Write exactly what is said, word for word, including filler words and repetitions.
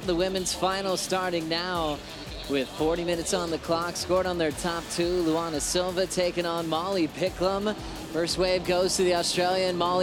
The women's final starting now with forty minutes on the clock. Scored on their top two. Luana Silva taking on Molly Picklum. First wave goes to the Australian. Molly